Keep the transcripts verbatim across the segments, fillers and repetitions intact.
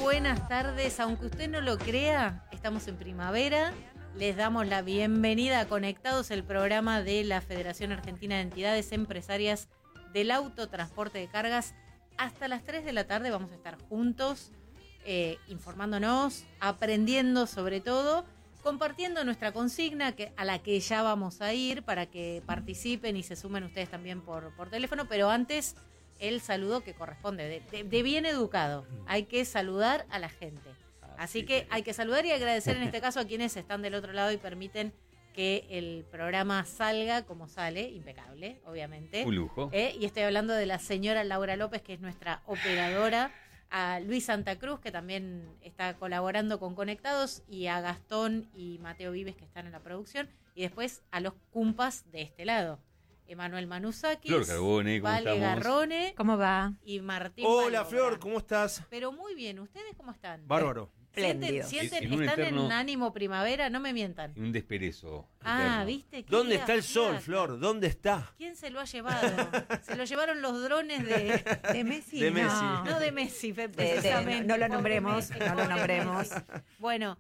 buenas tardes. Aunque usted no lo crea, estamos en primavera. Les damos la bienvenida a Conectados, el programa de la Federación Argentina de Entidades Empresarias del Autotransporte de Cargas. Hasta las tres de la tarde vamos a estar juntos, eh, informándonos, aprendiendo sobre todo, compartiendo nuestra consigna que, a la que ya vamos a ir para que participen y se sumen ustedes también por, por teléfono. Pero antes, el saludo que corresponde, de, de, de bien educado. Hay que saludar a la gente. Así que hay que saludar y agradecer en este caso a quienes están del otro lado y permiten que el programa salga como sale, impecable, obviamente. Un lujo. Eh, y estoy hablando de la señora Laura López, que es nuestra operadora, a Luis Santa Cruz, que también está colaborando con Conectados, y a Gastón y Mateo Vives, que están en la producción, y después a los cumpas de este lado. Emanuel Manuzakis, Flor Carbone, ¿cómo Vale estamos? Garrone. ¿Cómo va? Y Martín Hola, Malogra. Flor, ¿cómo estás? Pero muy bien, ¿ustedes cómo están? Bárbaro. ¿Sienten, Espléndido. sienten- En un están eterno- en ánimo primavera? No me mientan. Un desperezo. Ah, eterno. ¿viste? Qué ¿Dónde día está el sol, fiaca. Flor? ¿Dónde está? ¿Quién se lo ha llevado? Se lo llevaron los drones de... ¿De Messi? De Messi. No, No de Messi, fe- de- precisamente. no lo Pobre nombremos, Messi, no lo pobre nombremos. Messi. Bueno,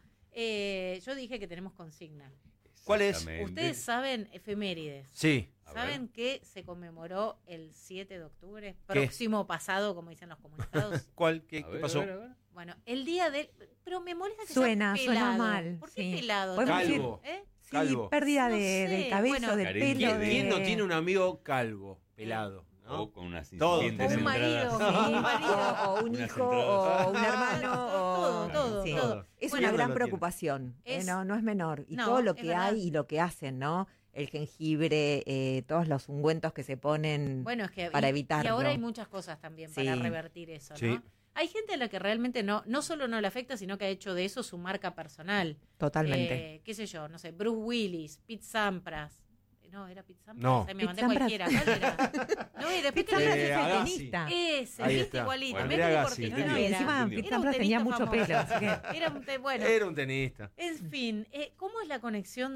eh, yo dije que tenemos consigna. ¿Cuál es? Exactamente. Ustedes saben efemérides. Sí. A ¿Saben ver. que se conmemoró el siete de octubre? Próximo pasado, como dicen los comunicados. ¿Cuál? ¿Qué, A qué ver, pasó? a ver, a ver. Bueno, el día del... Pero me molesta que Suena, sea suena pelado. mal, ¿Por qué sí. pelado? Podemos también? Calvo. ¿Eh? Sí, Calvo. pérdida No de, sé, del cabello, bueno. del Carencia pelo. ¿Quién, de... quién no tiene un amigo calvo, pelado? ¿no? O con unas Todo. incipientes O un marido, entradas. sí, un marido. O, o un Unas hijo, entradas. o un hermano, Todo, o... todo, sí. todo. Es Bueno, una gran lo tiene. preocupación, eh, Es- no, no es menor. Y No, todo lo es que verdad. hay y lo que hacen, ¿no? El jengibre, eh, todos los ungüentos que se ponen Bueno, es que para y, evitarlo. y ahora hay muchas cosas también para Sí. revertir eso, ¿no? Sí. Hay gente a la que realmente no no solo no le afecta, sino que ha hecho de eso su marca personal. Totalmente. Eh, qué sé yo, no sé, Bruce Willis, Pete Sampras. No, ¿era Pete Sampras? No. Se me Pete mandé Sampras. cualquiera. ¿Cuál era? No, y después Pete Sampras Eh, es el Agassi. tenista. Ese, Ahí viste, está. igualito. Bueno, Mete Andrea deportista, Agassi. No, y era. encima Era Pete un Sampras tenía tenista mucho famoso. pelo, así que... Era un te- bueno, Era un tenista. en fin, eh, ¿cómo es la conexión